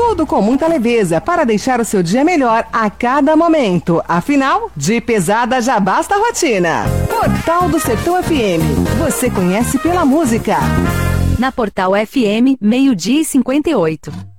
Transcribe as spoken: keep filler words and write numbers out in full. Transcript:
Tudo com muita leveza para deixar o seu dia melhor a cada momento. Afinal, de pesada já basta a rotina. Portal do Sertão F M. Você conhece pela música. Na Portal F M, meio-dia e cinquenta e oito.